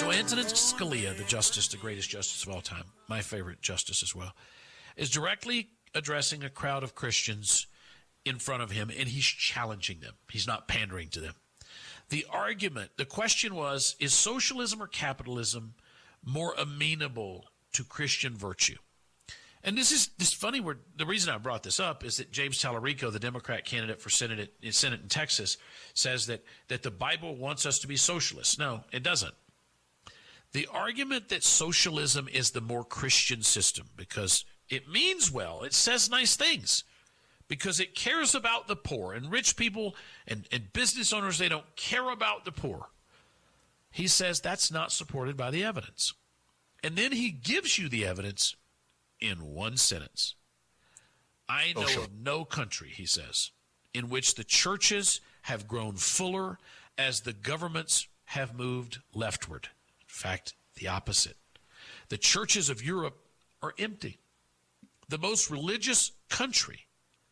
So Antonin Scalia, the greatest justice of all time, my favorite justice as well, is directly addressing a crowd of Christians in front of him, and he's challenging them. He's not pandering to them. The question was, is socialism or capitalism more amenable to Christian virtue? And this is funny. The reason I brought this up is that James Tallarico, the Democrat candidate for Senate in Texas, says that the Bible wants us to be socialists. No, it doesn't. The argument that socialism is the more Christian system because it means well, it says nice things, because it cares about the poor, and rich people and business owners, they don't care about the poor. He says that's not supported by the evidence. And then he gives you the evidence in one sentence. I know of no country, he says, in which the churches have grown fuller as the governments have moved leftward. In fact, the opposite. The churches of Europe are empty. The most religious country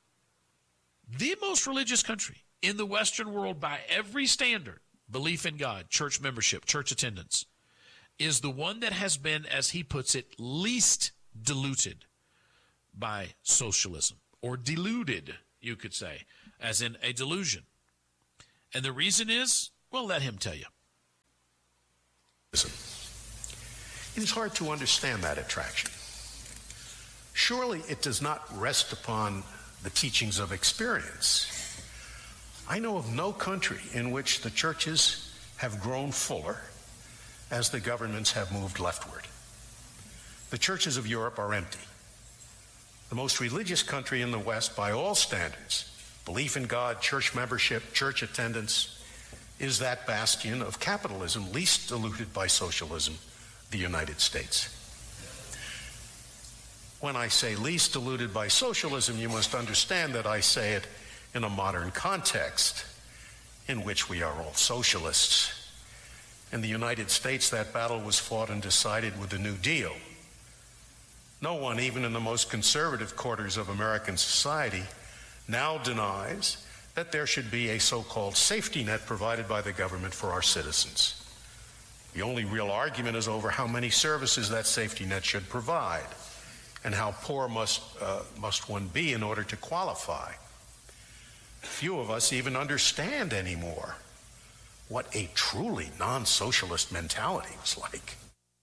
in the Western world by every standard, belief in God, church membership, church attendance, is the one that has been, as he puts it, least diluted by socialism, or deluded, you could say, as in a delusion. And the reason is, well, let him tell you. It is hard to understand that attraction. Surely it does not rest upon the teachings of experience. I know of no country in which the churches have grown fuller as the governments have moved leftward. The churches of Europe are empty. The most religious country in the West by all standards, belief in God, church membership, church attendance, is that bastion of capitalism least diluted by socialism, the United States. When I say least diluted by socialism, you must understand that I say it in a modern context in which we are all socialists. In the United States, that battle was fought and decided with the New Deal. No one, even in the most conservative quarters of American society, now denies that there should be a so-called safety net provided by the government for our citizens. The only real argument is over how many services that safety net should provide and how poor must one be in order to qualify. Few of us even understand anymore what a truly non-socialist mentality was like.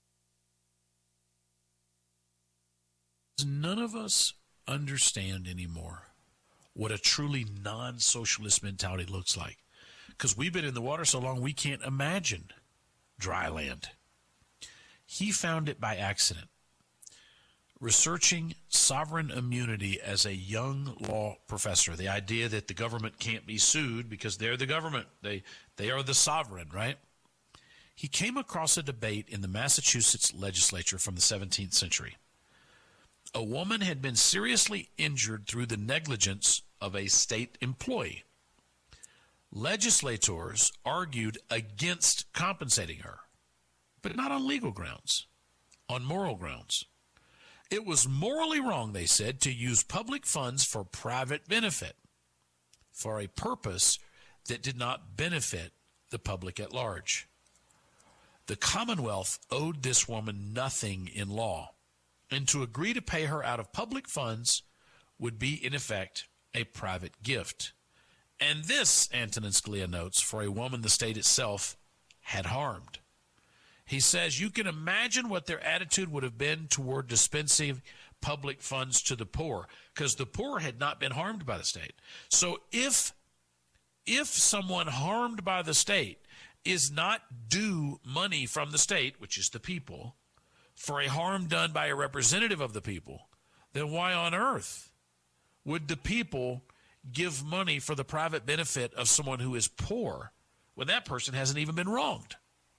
None of us understand anymore what a truly non-socialist mentality looks like, because we've been in the water so long we can't imagine dry land. He found it by accident, researching sovereign immunity as a young law professor, the idea that the government can't be sued because they're the government. They are the sovereign, right? He came across a debate in the Massachusetts legislature from the 17th century. A woman had been seriously injured through the negligence of a state employee. Legislators argued against compensating her, but not on legal grounds, on moral grounds. It was morally wrong, they said, to use public funds for private benefit, for a purpose that did not benefit the public at large. The Commonwealth owed this woman nothing in law, and to agree to pay her out of public funds would be, in effect, a private gift. And this, Antonin Scalia notes, for a woman the state itself had harmed. He says you can imagine what their attitude would have been toward dispensing public funds to the poor, because the poor had not been harmed by the state. So if someone harmed by the state is not due money from the state, which is the people, for a harm done by a representative of the people, then why on earth would the people give money for the private benefit of someone who is poor when that person hasn't even been wronged?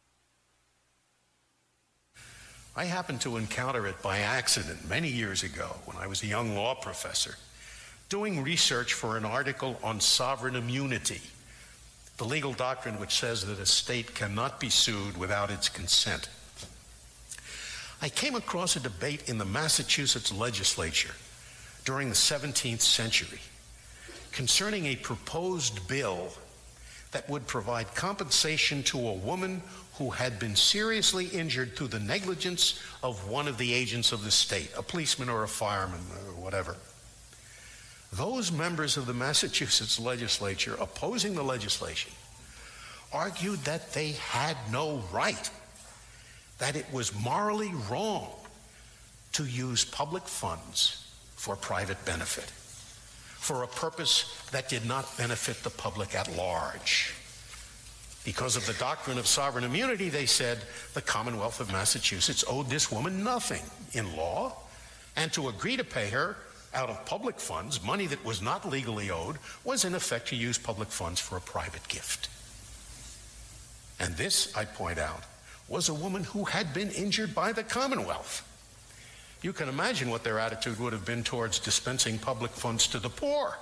I happened to encounter it by accident many years ago when I was a young law professor, doing research for an article on sovereign immunity, the legal doctrine which says that a state cannot be sued without its consent. I came across a debate in the Massachusetts legislature during the 17th century concerning a proposed bill that would provide compensation to a woman who had been seriously injured through the negligence of one of the agents of the state, a policeman or a fireman or whatever. Those members of the Massachusetts legislature opposing the legislation argued that they had no right, that it was morally wrong to use public funds for private benefit, for a purpose that did not benefit the public at large. Because of the doctrine of sovereign immunity, they said the Commonwealth of Massachusetts owed this woman nothing in law, and to agree to pay her out of public funds, money that was not legally owed, was in effect to use public funds for a private gift. And this, I point out, was a woman who had been injured by the Commonwealth. You can imagine what their attitude would have been towards dispensing public funds to the poor.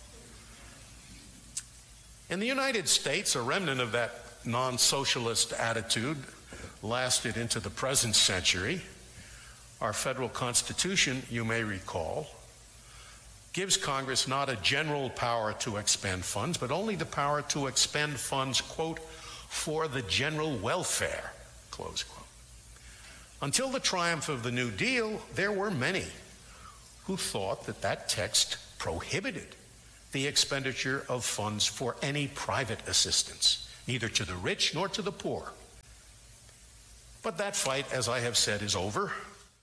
In the United States, a remnant of that non-socialist attitude lasted into the present century. Our federal Constitution, you may recall, gives Congress not a general power to expend funds, but only the power to expend funds, quote, for the general welfare, close quote. Until the triumph of the New Deal, there were many who thought that that text prohibited the expenditure of funds for any private assistance, neither to the rich nor to the poor. But that fight, as I have said, is over.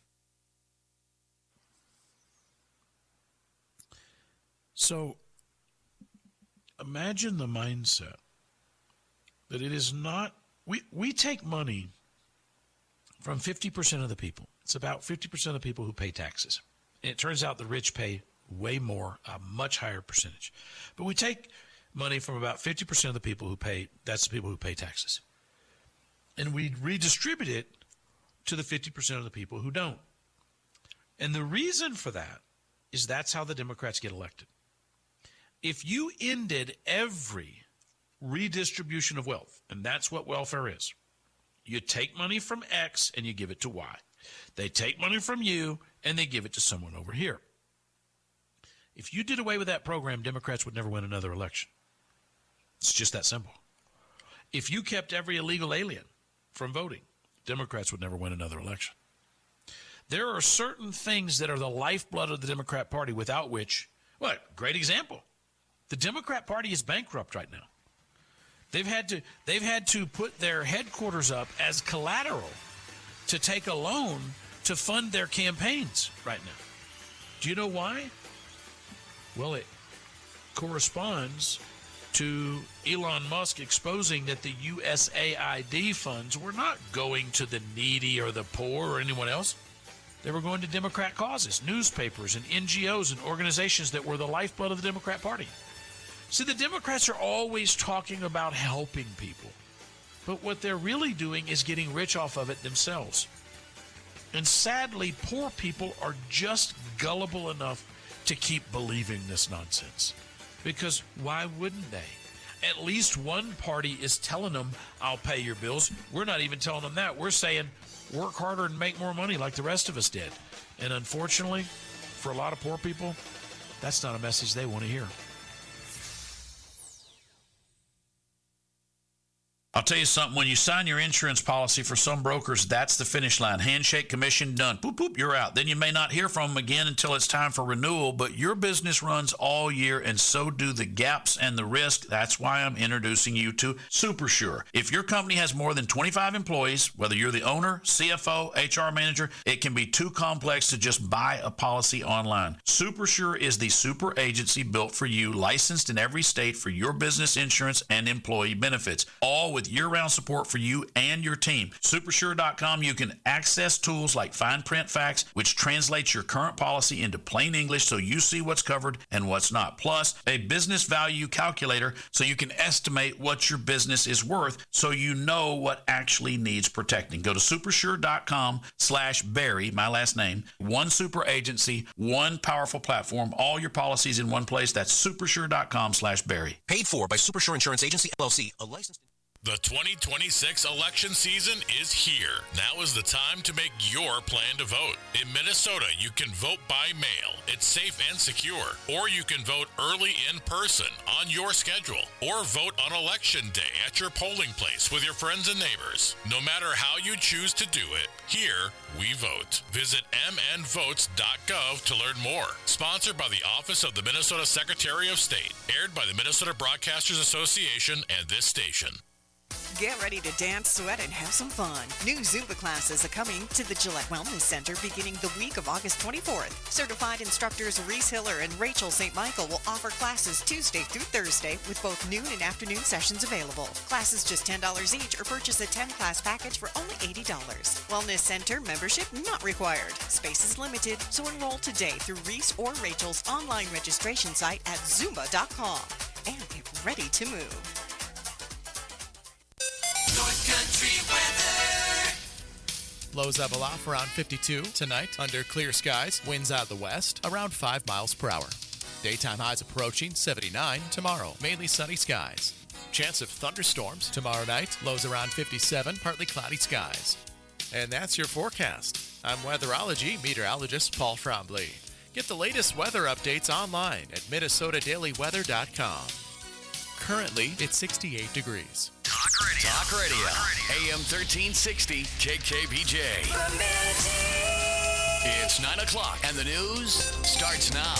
So imagine the mindset that it is not, we take money from 50% of the people. It's about 50% of the people who pay taxes. And it turns out the rich pay way more, a much higher percentage. But we take money from about 50% of the people who pay, that's the people who pay taxes. And we redistribute it to the 50% of the people who don't. And the reason for that is that's how the Democrats get elected. If you ended every redistribution of wealth, and that's what welfare is, you take money from X and you give it to Y. They take money from you and they give it to someone over here. If you did away with that program, Democrats would never win another election. It's just that simple. If you kept every illegal alien from voting, Democrats would never win another election. There are certain things that are the lifeblood of the Democrat Party without which, well, great example. The Democrat Party is bankrupt right now. They've had to put their headquarters up as collateral to take a loan to fund their campaigns right now. Do you know why? Well, it corresponds to Elon Musk exposing that the USAID funds were not going to the needy or the poor or anyone else. They were going to Democrat causes, newspapers and NGOs and organizations that were the lifeblood of the Democrat Party. See, the Democrats are always talking about helping people, but what they're really doing is getting rich off of it themselves. And sadly, poor people are just gullible enough to keep believing this nonsense. Because why wouldn't they? At least one party is telling them, I'll pay your bills. We're not even telling them that. We're saying, work harder and make more money like the rest of us did. And unfortunately, for a lot of poor people, that's not a message they want to hear. I'll tell you something, when you sign your insurance policy for some brokers, that's the finish line. Handshake, commission, done. Boop, boop, you're out. Then you may not hear from them again until it's time for renewal, but your business runs all year, and so do the gaps and the risk. That's why I'm introducing you to SuperSure. If your company has more than 25 employees, whether you're the owner, CFO, HR manager, it can be too complex to just buy a policy online. SuperSure is the super agency built for you, licensed in every state for your business insurance and employee benefits, all with year-round support for you and your team. Supersure.com, you can access tools like fine print facts, which translates your current policy into plain English so you see what's covered and what's not. Plus, a business value calculator so you can estimate what your business is worth so you know what actually needs protecting. Go to supersure.com/Barry, my last name. One super agency, one powerful platform, all your policies in one place. That's supersure.com/Barry. Paid for by Supersure Insurance Agency, LLC, a licensed... The 2026 election season is here. Now is the time to make your plan to vote. In Minnesota, you can vote by mail. It's safe and secure. Or you can vote early in person on your schedule. Or vote on election day at your polling place with your friends and neighbors. No matter how you choose to do it, here we vote. Visit mnvotes.gov to learn more. Sponsored by the Office of the Minnesota Secretary of State. Aired by the Minnesota Broadcasters Association and this station. Get ready to dance, sweat, and have some fun. New Zumba classes are coming to the Gillette Wellness Center beginning the week of August 24th. Certified instructors Reese Hiller and Rachel St. Michael will offer classes Tuesday through Thursday with both noon and afternoon sessions available. Classes just $10 each or purchase a 10-class package for only $80. Wellness Center membership not required. Space is limited, so enroll today through Reese or Rachel's online registration site at Zumba.com and get ready to move. North Country weather. Lows level off around 52 tonight under clear skies. Winds out of the west around 5 miles per hour. Daytime highs approaching 79 tomorrow. Mainly sunny skies. Chance of thunderstorms tomorrow night. Lows around 57, partly cloudy skies. And that's your forecast. I'm weatherology meteorologist Paul Trombley. Get the latest weather updates online at minnesotadailyweather.com. Currently, it's 68 degrees. Talk Radio. AM 1360 KKBJ. It's 9 o'clock and the news starts now.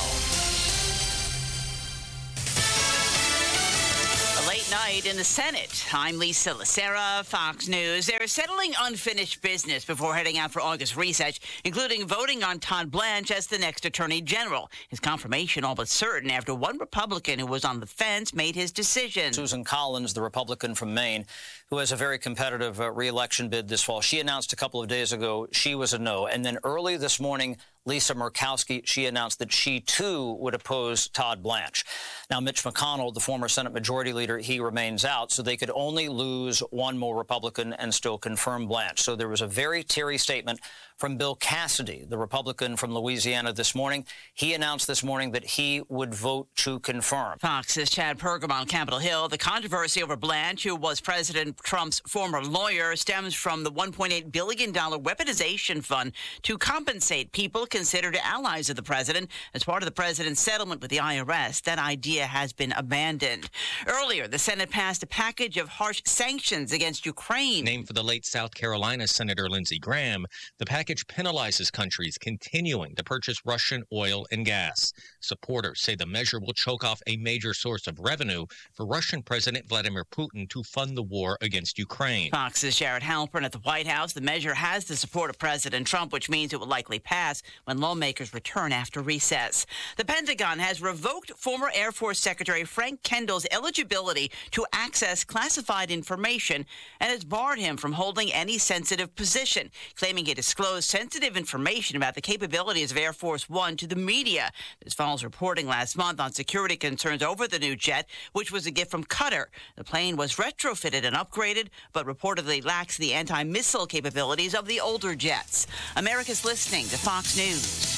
A late night in the Senate. I'm Lisa Lacera, Fox News. They're settling unfinished business before heading out for August recess, including voting on Todd Blanche as the next Attorney General. His confirmation all but certain after one Republican who was on the fence made his decision. Susan Collins, the Republican from Maine, who has a very competitive re-election bid this fall, she announced a couple of days ago she was a no. And then early this morning, Lisa Murkowski, she announced that she, too, would oppose Todd Blanche. Now, Mitch McConnell, the former Senate Majority Leader, he remains out, so they could only lose one more Republican and still confirm Blanche. So there was a very teary statement from Bill Cassidy, the Republican from Louisiana, this morning. He announced this morning that he would vote to confirm. Fox's Chad Pergam on Capitol Hill. The controversy over Blanche, who was President Trump's former lawyer, stems from the $1.8 billion weaponization fund to compensate people considered allies of the president as part of the president's settlement with the IRS. That idea has been abandoned. Earlier, the Senate passed a package of harsh sanctions against Ukraine. Named for the late South Carolina Senator Lindsey Graham, the package penalizes countries continuing to purchase Russian oil and gas. Supporters say the measure will choke off a major source of revenue for Russian President Vladimir Putin to fund the war against Ukraine. Fox's Jared Halpern at the White House. The measure has the support of President Trump, which means it will likely pass when lawmakers return after recess. The Pentagon has revoked former Air Force Secretary Frank Kendall's eligibility to access classified information and has barred him from holding any sensitive position, claiming he disclosed sensitive information about the capabilities of Air Force One to the media. This follows reporting last month on security concerns over the new jet, which was a gift from Qatar. The plane was retrofitted and upgraded, but reportedly lacks the anti-missile capabilities of the older jets. America's listening to Fox News.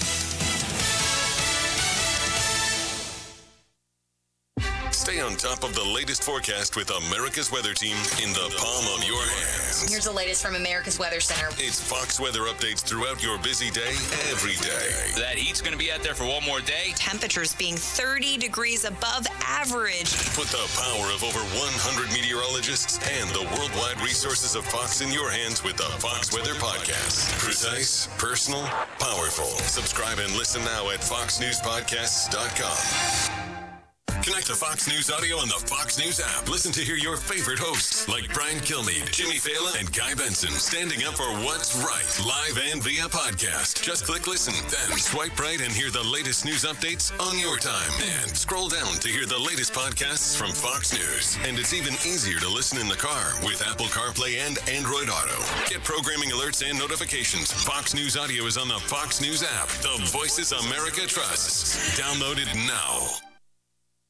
Stay on top of the latest forecast with America's Weather Team in the palm of your hands. Here's the latest from America's Weather Center. It's Fox weather updates throughout your busy day, every day. That heat's going to be out there for one more day. Temperatures being 30 degrees above average. Put the power of over 100 meteorologists and the worldwide resources of Fox in your hands with the Fox Weather Podcast. Precise, personal, powerful. Subscribe and listen now at foxnewspodcasts.com. Connect to Fox News Audio on the Fox News app. Listen to hear your favorite hosts like Brian Kilmeade, Jimmy Fallon, and Guy Benson standing up for what's right, live and via podcast. Just click listen, then swipe right and hear the latest news updates on your time. And scroll down to hear the latest podcasts from Fox News. And it's even easier to listen in the car with Apple CarPlay and Android Auto. Get programming alerts and notifications. Fox News Audio is on the Fox News app. The voices America trusts. Download it now.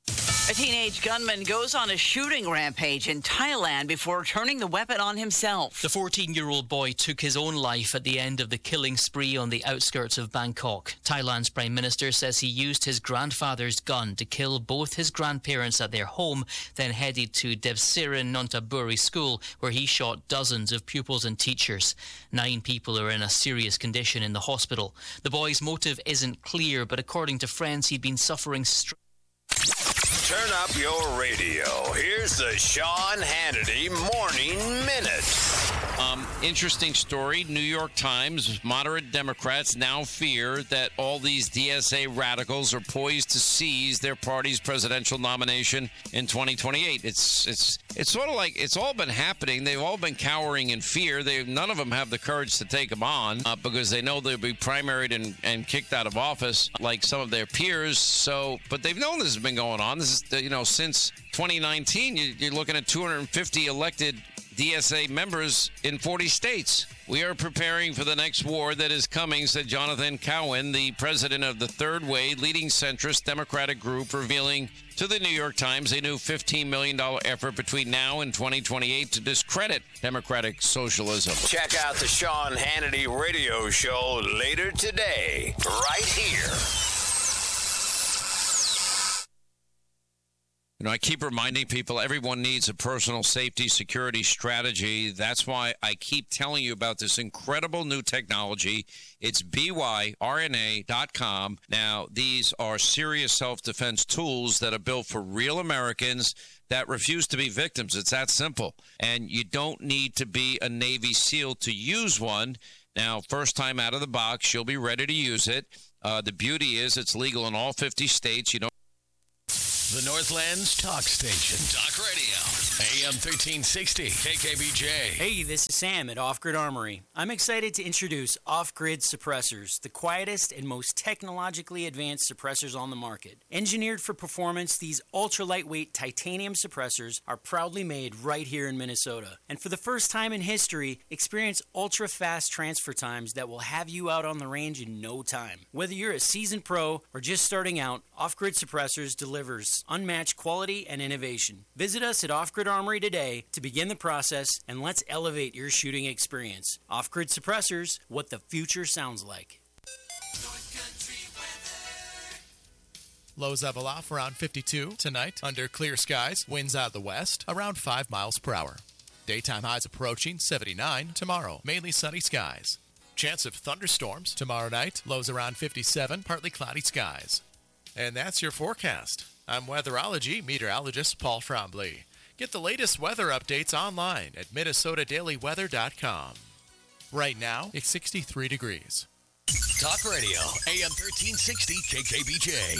A teenage gunman goes on a shooting rampage in Thailand before turning the weapon on himself. The 14-year-old boy took his own life at the end of the killing spree on the outskirts of Bangkok. Thailand's Prime Minister says he used his grandfather's gun to kill both his grandparents at their home, then headed to Devsirin Nonthaburi School, where he shot dozens of pupils and teachers. 9 people are in a serious condition in the hospital. The boy's motive isn't clear, but according to friends, he'd been suffering Turn up your radio. Here's the Sean Hannity Morning Minute. Interesting story. New York Times, moderate Democrats now fear that all these DSA radicals are poised to seize their party's presidential nomination in 2028. It's sort of like it's all been happening. They've all been cowering in fear. None of them have the courage to take them on because they know they'll be primaried and kicked out of office like some of their peers. But they've known this has been going on. This is, since 2019, you're looking at 250 elected DSA members in 40 states. We are preparing for the next war that is coming, said Jonathan Cowan, the president of the Third Way, leading centrist Democratic group, revealing to the New York Times a new $15 million effort between now and 2028 to discredit democratic socialism. Check out the Sean Hannity radio show later today, right here. I keep reminding people everyone needs a personal safety security strategy. That's why I keep telling you about this incredible new technology. It's byrna.com. Now, these are serious self-defense tools that are built for real Americans that refuse to be victims. It's that simple. And you don't need to be a Navy SEAL to use one. Now, first time out of the box, you'll be ready to use it. The beauty is it's legal in all 50 states. You don't. The Northland's talk station. Talk radio. AM 1360. KKBJ. Hey, this is Sam at Off Grid Armory. I'm excited to introduce Off Grid Suppressors, the quietest and most technologically advanced suppressors on the market. Engineered for performance, these ultra-lightweight titanium suppressors are proudly made right here in Minnesota. And for the first time in history, experience ultra-fast transfer times that will have you out on the range in no time. Whether you're a seasoned pro or just starting out, Off Grid Suppressors delivers unmatched quality and innovation. Visit us at Off Grid Armory today to begin the process, and let's elevate your shooting experience. Off Grid Suppressors, what the future sounds like. Lows level off around 52 tonight under clear skies. Winds out of the west around 5 miles per hour. Daytime highs approaching 79 tomorrow. Mainly sunny skies. Chance of thunderstorms tomorrow night. Lows around 57, partly cloudy skies. And that's your forecast. I'm weatherology meteorologist Paul Frombley. Get the latest weather updates online at minnesotadailyweather.com. Right now, it's 63 degrees. Talk radio. AM 1360 KKBJ.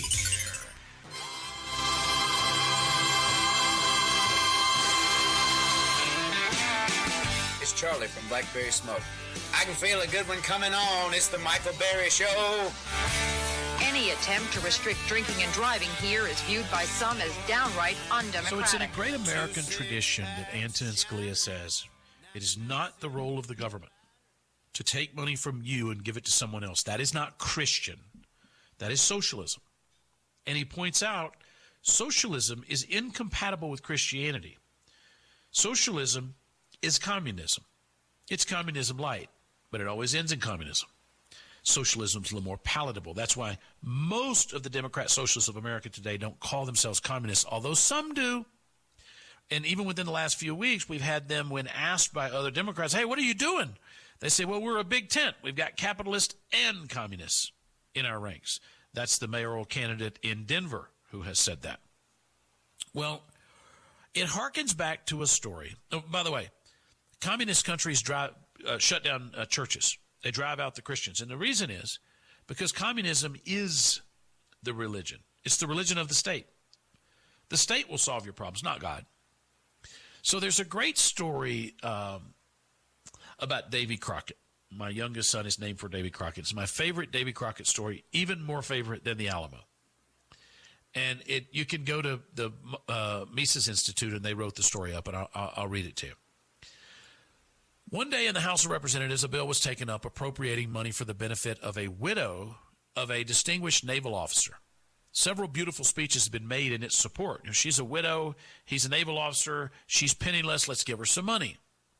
It's Charlie from Blackberry Smoke. I can feel a good one coming on. It's the Michael Berry Show. Any attempt to restrict drinking and driving here is viewed by some as downright undemocratic. So it's in a great American tradition that Antonin Scalia says, it is not the role of the government to take money from you and give it to someone else. That is not Christian. That is socialism. And he points out socialism is incompatible with Christianity. Socialism is communism. It's communism light, but it always ends in communism. Socialism is a little more palatable. That's why most of the Democrat socialists of America today don't call themselves communists, although some do. And even within the last few weeks, we've had them, when asked by other Democrats, hey, what are you doing? They say, well, we're a big tent. We've got capitalists and communists in our ranks. That's the mayoral candidate in Denver who has said that. Well, it harkens back to a story. Oh, by the way, communist countries shut down churches. They drive out the Christians. And the reason is because communism is the religion. It's the religion of the state. The state will solve your problems, not God. So there's a great story about Davy Crockett. My youngest son is named for Davy Crockett. It's my favorite Davy Crockett story, even more favorite than the Alamo. And you can go to the Mises Institute, and they wrote the story up, and I'll read it to you. One day in the House of Representatives, a bill was taken up appropriating money for the benefit of a widow of a distinguished naval officer. Several beautiful speeches have been made in its support. She's a widow. He's a naval officer. She's penniless. Let's give her some money.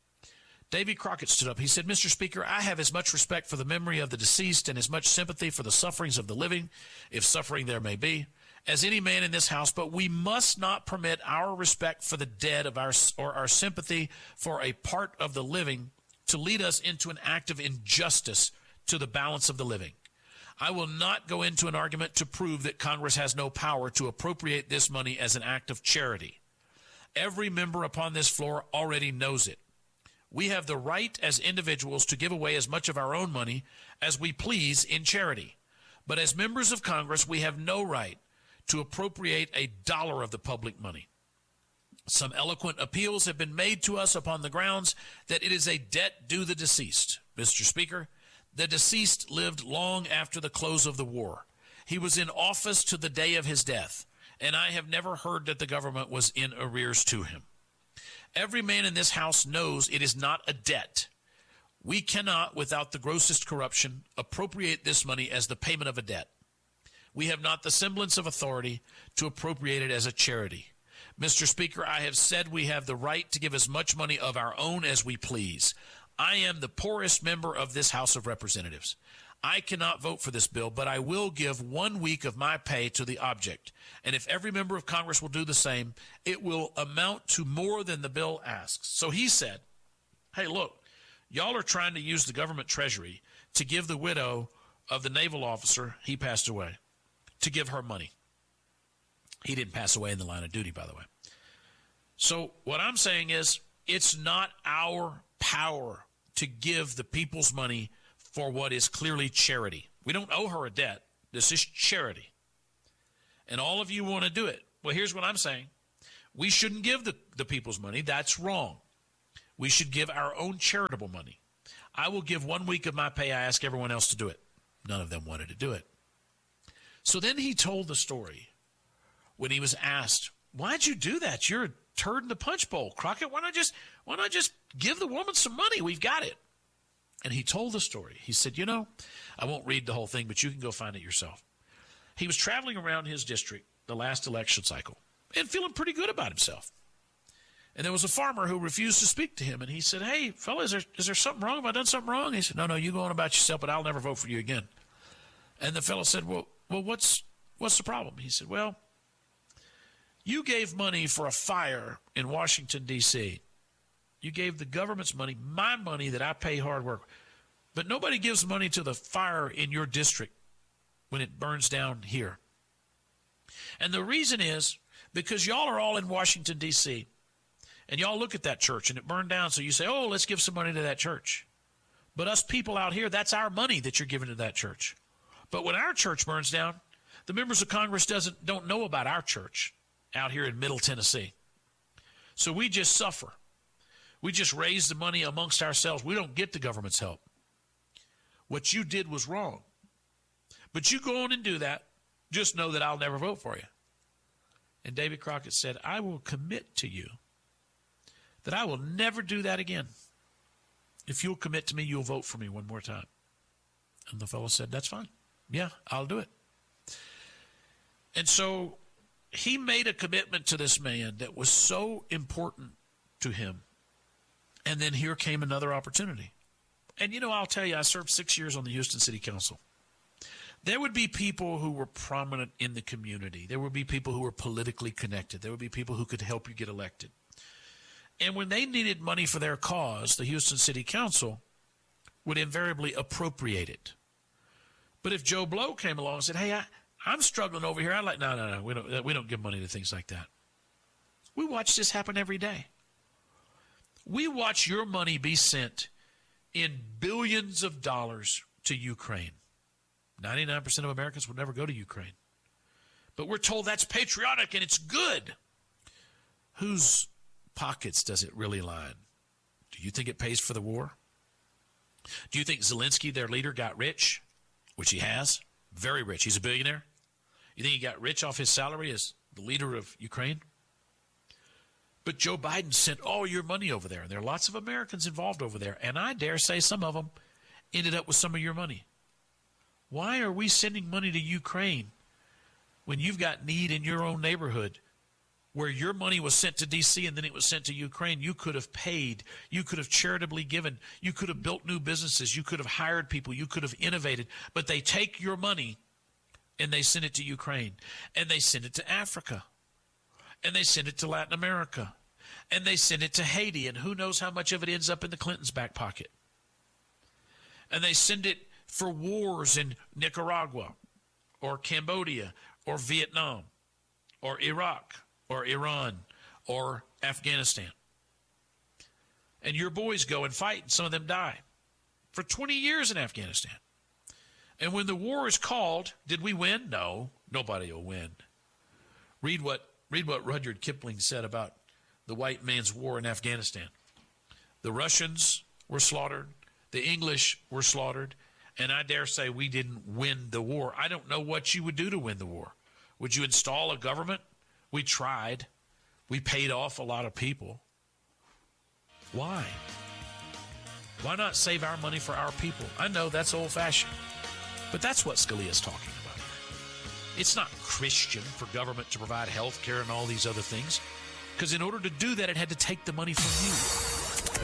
Davy Crockett stood up. He said, Mr. Speaker, I have as much respect for the memory of the deceased and as much sympathy for the sufferings of the living, if suffering there may be, as any man in this House, but we must not permit our respect for the dead or our sympathy for a part of the living to lead us into an act of injustice to the balance of the living. I will not go into an argument to prove that Congress has no power to appropriate this money as an act of charity. Every member upon this floor already knows it. We have the right as individuals to give away as much of our own money as we please in charity. But as members of Congress, we have no right to appropriate a dollar of the public money. Some eloquent appeals have been made to us upon the grounds that it is a debt due the deceased. Mr. Speaker, the deceased lived long after the close of the war. He was in office to the day of his death, and I have never heard that the government was in arrears to him. Every man in this House knows it is not a debt. We cannot, without the grossest corruption, appropriate this money as the payment of a debt. We have not the semblance of authority to appropriate it as a charity. Mr. Speaker, I have said we have the right to give as much money of our own as we please. I am the poorest member of this House of Representatives. I cannot vote for this bill, but I will give 1 week of my pay to the object. And if every member of Congress will do the same, it will amount to more than the bill asks. So he said, hey, look, y'all are trying to use the government treasury to give the widow of the naval officer, he passed away, to give her money. He didn't pass away in the line of duty, by the way. So what I'm saying is it's not our power to give the people's money for what is clearly charity. We don't owe her a debt. This is charity. And all of you want to do it. Well, here's what I'm saying. We shouldn't give the people's money. That's wrong. We should give our own charitable money. I will give 1 week of my pay. I ask everyone else to do it. None of them wanted to do it. So then he told the story when he was asked, why'd you do that? You're a turd in the punch bowl. Crockett, why not just give the woman some money? We've got it. And he told the story. He said, I won't read the whole thing, but you can go find it yourself. He was traveling around his district the last election cycle and feeling pretty good about himself. And there was a farmer who refused to speak to him. And he said, hey, fella, is there something wrong? Have I done something wrong? He said, no, you go on about yourself, but I'll never vote for you again. And the fellow said, well, what's the problem? He said, well, you gave money for a fire in Washington, D.C. You gave the government's money, my money that I pay hard work. But nobody gives money to the fire in your district when it burns down here. And the reason is because y'all are all in Washington, D.C., and y'all look at that church and it burned down, so you say, oh, let's give some money to that church. But us people out here, that's our money that you're giving to that church. But when our church burns down, the members of Congress don't know about our church out here in Middle Tennessee. So we just suffer. We just raise the money amongst ourselves. We don't get the government's help. What you did was wrong. But you go on and do that. Just know that I'll never vote for you. And David Crockett said, I will commit to you that I will never do that again. If you'll commit to me, you'll vote for me one more time. And the fellow said, that's fine. Yeah, I'll do it. And so he made a commitment to this man that was so important to him. And then here came another opportunity. And, I'll tell you, I served 6 years on the Houston City Council. There would be people who were prominent in the community. There would be people who were politically connected. There would be people who could help you get elected. And when they needed money for their cause, the Houston City Council would invariably appropriate it. But if Joe Blow came along and said, hey, I'm struggling over here, I'd like, no, we don't give money to things like that. We watch this happen every day. We watch your money be sent in billions of dollars to Ukraine. 99% of Americans will never go to Ukraine. But we're told that's patriotic and it's good. Whose pockets does it really line? Do you think it pays for the war? Do you think Zelensky, their leader, got rich? Which he has. Very rich. He's a billionaire. You think he got rich off his salary as the leader of Ukraine? But Joe Biden sent all your money over there. There are lots of Americans involved over there. And I dare say some of them ended up with some of your money. Why are we sending money to Ukraine when you've got need in your own neighborhood where your money was sent to D.C. and then it was sent to Ukraine, you could have paid, you could have charitably given, you could have built new businesses, you could have hired people, you could have innovated. But they take your money and they send it to Ukraine, and they send it to Africa, and they send it to Latin America, and they send it to Haiti, and who knows how much of it ends up in the Clintons' back pocket. And they send it for wars in Nicaragua or Cambodia or Vietnam or Iraq or Iran or Afghanistan. And your boys go and fight, and some of them die. For 20 years in Afghanistan. And when the war is called, did we win? No, nobody will win. Read what Rudyard Kipling said about the white man's war in Afghanistan. The Russians were slaughtered. The English were slaughtered. And I dare say we didn't win the war. I don't know what you would do to win the war. Would you install a government? We tried. We paid off a lot of people. Why? Why not save our money for our people? I know that's old-fashioned. But that's what Scalia's talking about. It's not Christian for government to provide health care and all these other things, because in order to do that, it had to take the money from you.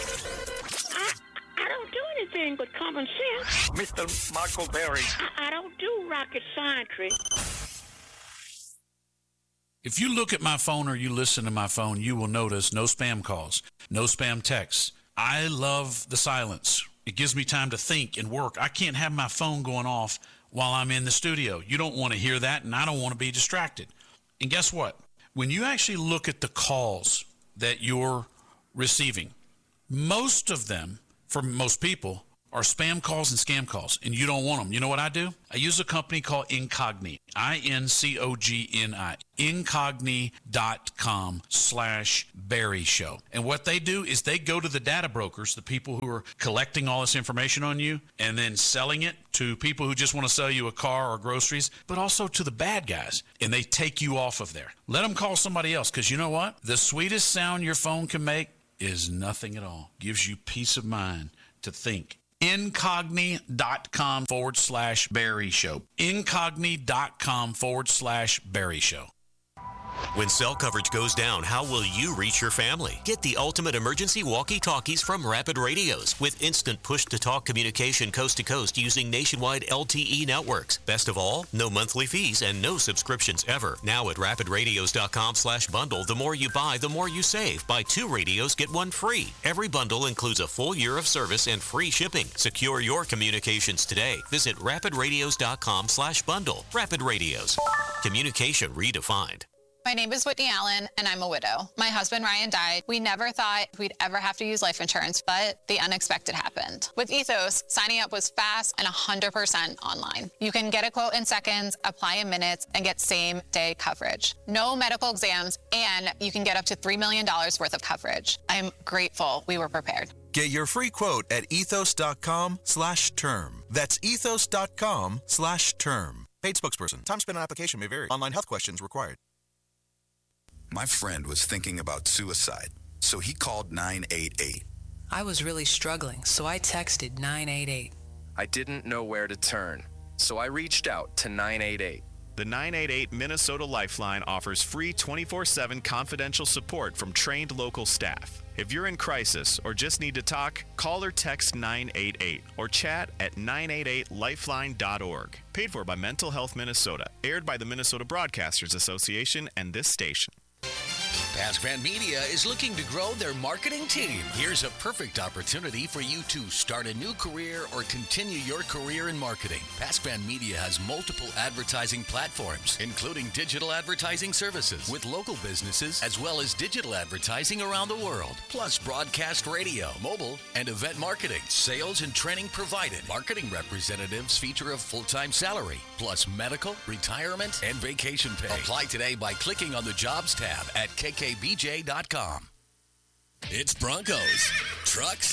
I don't do anything but common sense. Mr. Michael Berry. I don't do rocket science. If you look at my phone or you listen to my phone, you will notice no spam calls, no spam texts. I love the silence. It gives me time to think and work. I can't have my phone going off while I'm in the studio. You don't want to hear that, and I don't want to be distracted. And guess what? When you actually look at the calls that you're receiving, most of them, for most people, are spam calls and scam calls, and you don't want them. You know what I do? I use a company called Incogni, INCOGNI, Incogni.com/Barry Show. And what they do is they go to the data brokers, the people who are collecting all this information on you, and then selling it to people who just want to sell you a car or groceries, but also to the bad guys, and they take you off of there. Let them call somebody else, because you know what? The sweetest sound your phone can make is nothing at all. Gives you peace of mind to think. Incogni.com/Barry Show. Incogni.com/Barry Show. When cell coverage goes down, how will you reach your family? Get the ultimate emergency walkie-talkies from Rapid Radios with instant push-to-talk communication coast to coast using nationwide LTE networks. Best of all, no monthly fees and no subscriptions ever. Now at rapidradios.com/bundle, the more you buy, the more you save. Buy 2 radios, get 1 free. Every bundle includes a full year of service and free shipping. Secure your communications today. Visit rapidradios.com/bundle. Rapid Radios. Communication redefined. My name is Whitney Allen, and I'm a widow. My husband, Ryan, died. We never thought we'd ever have to use life insurance, but the unexpected happened. With Ethos, signing up was fast and 100% online. You can get a quote in seconds, apply in minutes, and get same-day coverage. No medical exams, and you can get up to $3 million worth of coverage. I'm grateful we were prepared. Get your free quote at ethos.com/term. That's ethos.com/term. Paid spokesperson. Time spent on application may vary. Online health questions required. My friend was thinking about suicide, so he called 988. I was really struggling, so I texted 988. I didn't know where to turn, so I reached out to 988. The 988 Minnesota Lifeline offers free 24/7 confidential support from trained local staff. If you're in crisis or just need to talk, call or text 988 or chat at 988lifeline.org. Paid for by Mental Health Minnesota. Aired by the Minnesota Broadcasters Association and this station. PaskVan Media is looking to grow their marketing team. Here's a perfect opportunity for you to start a new career or continue your career in marketing. PaskVan Media has multiple advertising platforms, including digital advertising services with local businesses, as well as digital advertising around the world, plus broadcast radio, mobile, and event marketing. Sales and training provided. Marketing representatives feature a full-time salary, plus medical, retirement, and vacation pay. Apply today by clicking on the Jobs tab at kkbj.com. It's Broncos, trucks,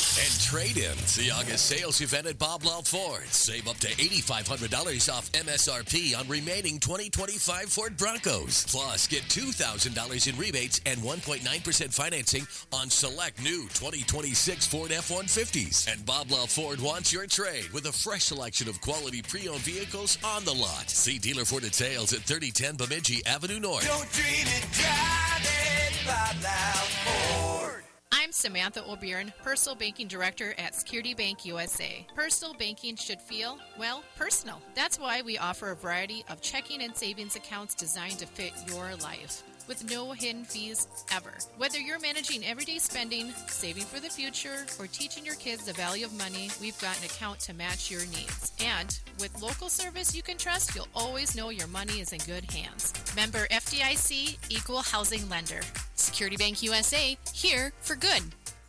And trade-ins. The August sales event at Bob Law Ford. Save up to $8,500 off MSRP on remaining 2025 Ford Broncos. Plus, get $2,000 in rebates and 1.9% financing on select new 2026 Ford F-150s. And Bob Law Ford wants your trade with a fresh selection of quality pre-owned vehicles on the lot. See dealer for details at 3010 Bemidji Avenue North. Don't dream it, drive it, Bob Law Ford. I'm Samantha O'Byrne, Personal Banking Director at Security Bank USA. Personal banking should feel, well, personal. That's why we offer a variety of checking and savings accounts designed to fit your life, with no hidden fees ever. Whether you're managing everyday spending, saving for the future, or teaching your kids the value of money, we've got an account to match your needs. And with local service you can trust, you'll always know your money is in good hands. Member FDIC, Equal Housing Lender. Security Bank USA, here for good.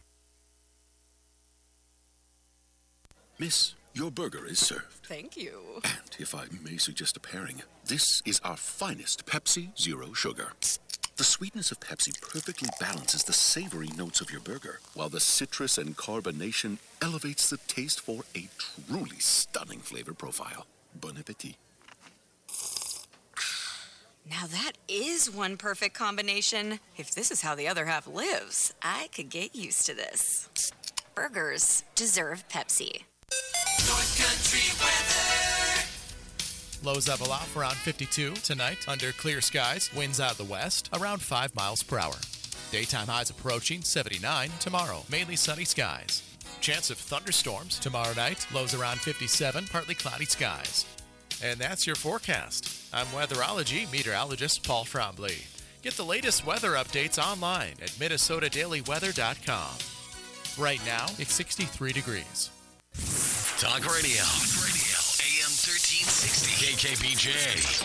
Miss, your burger is served. Thank you. And if I may suggest a pairing, this is our finest Pepsi Zero Sugar. The sweetness of Pepsi perfectly balances the savory notes of your burger, while the citrus and carbonation elevates the taste for a truly stunning flavor profile. Bon appetit. Now that is one perfect combination. If this is how the other half lives, I could get used to this. Burgers deserve Pepsi. North Country weather. Lows level off around 52 tonight under clear skies. Winds out of the west around 5 miles per hour. Daytime highs approaching 79 tomorrow. Mainly sunny skies. Chance of thunderstorms tomorrow night. Lows around 57, partly cloudy skies. And that's your forecast. I'm weatherology meteorologist Paul Trombley. Get the latest weather updates online at MinnesotaDailyWeather.com. Right now, it's 63 degrees. Talk Radio. AM 1360. KKBJ.